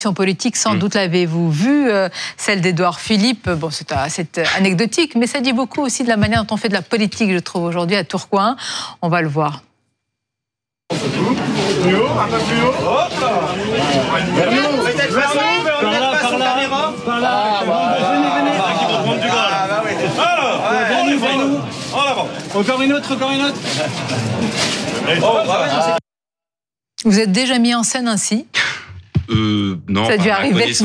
Politique, sans doute l'avez-vous vu, celle d'Édouard Philippe. Bon, c'est anecdotique, mais ça dit beaucoup aussi de la manière dont on fait de la politique, je trouve, aujourd'hui à Tourcoing. On va le voir. Plus haut, un peu plus haut. Hop là. Vers nous. Peut-être par là. Venez. Qui vont prendre du gras. Alors, nous. En avant. Encore une autre. Vous êtes déjà mis en scène ainsi ? Non. Ça a dû arriver, non ?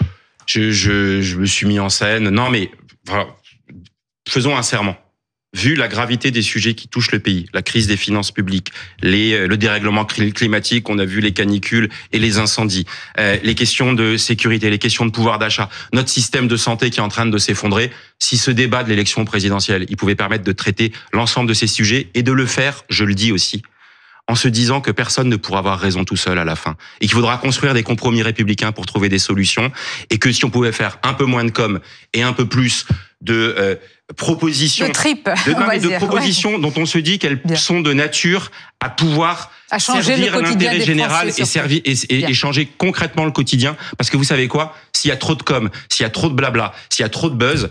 Je me suis mis en scène. Non, mais voilà, faisons un serment. Vu la gravité des sujets qui touchent le pays, la crise des finances publiques, le dérèglement climatique, on a vu les canicules et les incendies, les questions de sécurité, les questions de pouvoir d'achat, notre système de santé qui est en train de s'effondrer, si ce débat de l'élection présidentielle, il pouvait permettre de traiter l'ensemble de ces sujets et de le faire, je le dis aussi, en se disant que personne ne pourra avoir raison tout seul à la fin et qu'il faudra construire des compromis républicains pour trouver des solutions et que si on pouvait faire un peu moins de com et un peu plus de propositions, de propositions dont on se dit qu'elles sont de nature à pouvoir servir l'intérêt général et changer concrètement le quotidien. Parce que vous savez quoi ? S'il y a trop de com, s'il y a trop de blabla, s'il y a trop de buzz,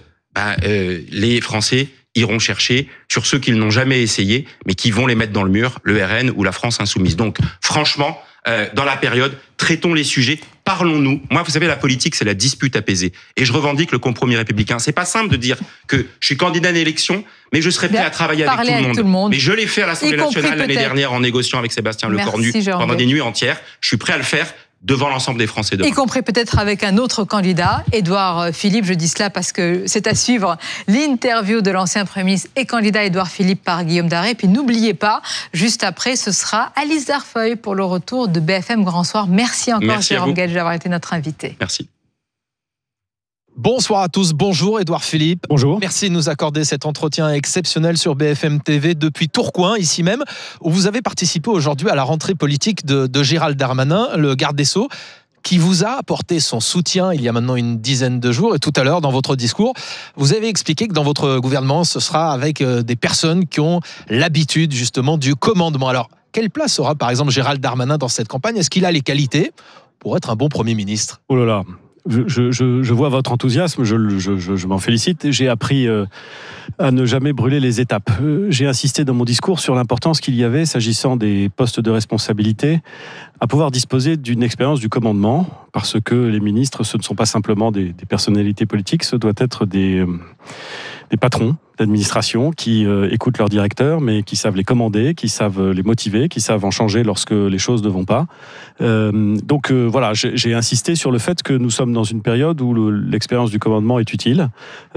les Français iront chercher sur ceux qu'ils n'ont jamais essayé, mais qui vont les mettre dans le mur, le RN ou la France insoumise. Donc, franchement, dans la période, traitons les sujets, parlons-nous. Moi, vous savez, la politique, c'est la dispute apaisée. Et je revendique le compromis républicain. C'est pas simple de dire que je suis candidat à l'élection, mais je serais prêt à travailler avec tout le monde. Mais je l'ai fait à l'Assemblée nationale l'année dernière en négociant avec Sébastien Lecornu pendant des nuits entières. Je suis prêt à le faire devant l'ensemble des Français demain. Y compris peut-être avec un autre candidat, Édouard Philippe. Je dis cela parce que c'est à suivre l'interview de l'ancien Premier ministre et candidat Édouard Philippe par Guillaume Darey. Puis n'oubliez pas, juste après, ce sera Alice Darfeuille pour le retour de BFM Grand Soir. Merci encore, Jérôme Gage, d'avoir été notre invité. Merci. Bonsoir à tous, bonjour Édouard Philippe. Bonjour. Merci de nous accorder cet entretien exceptionnel sur BFM TV depuis Tourcoing, ici même, où vous avez participé aujourd'hui à la rentrée politique de Gérald Darmanin, le garde des Sceaux, qui vous a apporté son soutien il y a maintenant une dizaine de jours. Et tout à l'heure, dans votre discours, vous avez expliqué que dans votre gouvernement, ce sera avec des personnes qui ont l'habitude justement du commandement. Alors, quelle place aura par exemple Gérald Darmanin dans cette campagne ? Est-ce qu'il a les qualités pour être un bon Premier ministre ? Oh là là, je vois votre enthousiasme, je m'en félicite. J'ai appris à ne jamais brûler les étapes. J'ai insisté dans mon discours sur l'importance qu'il y avait, s'agissant des postes de responsabilité, à pouvoir disposer d'une expérience du commandement, parce que les ministres, ce ne sont pas simplement des personnalités politiques, ce doit être des patrons d'administration qui écoutent leurs directeurs, mais qui savent les commander, qui savent les motiver, qui savent en changer lorsque les choses ne vont pas. Donc voilà, j'ai insisté sur le fait que nous sommes dans une période où l'expérience du commandement est utile,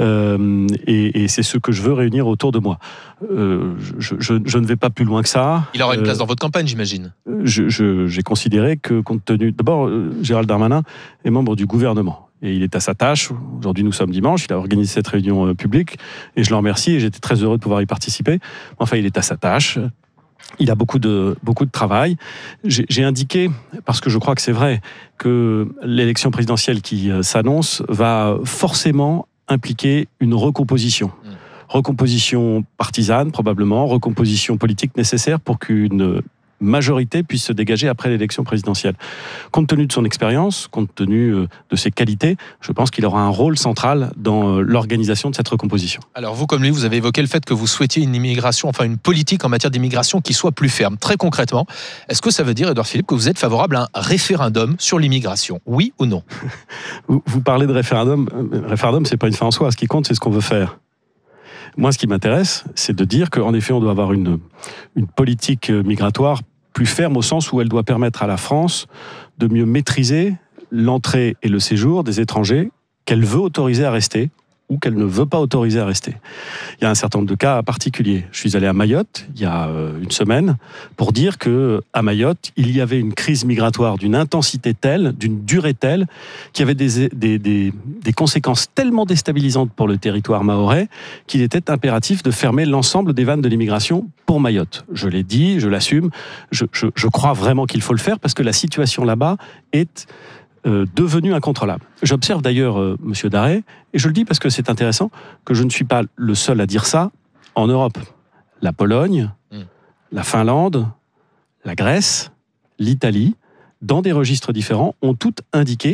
et c'est ce que je veux réunir autour de moi. Je ne vais pas plus loin que ça. Il aura une place dans votre campagne, j'imagine. J'ai considéré que, compte tenu... D'abord, Gérald Darmanin est membre du gouvernement. Et il est à sa tâche. Aujourd'hui, nous sommes dimanche. Il a organisé cette réunion publique. Et je le remercie. Et j'étais très heureux de pouvoir y participer. Enfin, il est à sa tâche. Il a beaucoup de travail. J'ai indiqué, parce que je crois que c'est vrai, que l'élection présidentielle qui s'annonce va forcément impliquer une recomposition. Recomposition partisane, probablement. Recomposition politique nécessaire pour qu'une majorité puisse se dégager après l'élection présidentielle. Compte tenu de son expérience, compte tenu de ses qualités, je pense qu'il aura un rôle central dans l'organisation de cette recomposition. Alors vous, comme lui, vous avez évoqué le fait que vous souhaitiez une immigration, enfin une politique en matière d'immigration qui soit plus ferme. Très concrètement, est-ce que ça veut dire, Édouard Philippe, que vous êtes favorable à un référendum sur l'immigration ? Oui ou non ? Vous parlez de référendum. Référendum, c'est pas une fin en soi. Ce qui compte, c'est ce qu'on veut faire. Moi, ce qui m'intéresse, c'est de dire qu'en effet, on doit avoir une politique migratoire plus ferme au sens où elle doit permettre à la France de mieux maîtriser l'entrée et le séjour des étrangers qu'elle veut autoriser à rester ou qu'elle ne veut pas autoriser à rester. Il y a un certain nombre de cas particuliers. Je suis allé à Mayotte il y a une semaine pour dire qu'à Mayotte, il y avait une crise migratoire d'une intensité telle, d'une durée telle, qui avait des conséquences tellement déstabilisantes pour le territoire mahorais qu'il était impératif de fermer l'ensemble des vannes de l'immigration pour Mayotte. Je l'ai dit, je l'assume, je crois vraiment qu'il faut le faire parce que la situation là-bas est devenu incontrôlable. J'observe d'ailleurs M. Darey, et je le dis parce que c'est intéressant, que je ne suis pas le seul à dire ça en Europe. La Pologne, la Finlande, la Grèce, l'Italie, dans des registres différents, ont toutes indiqué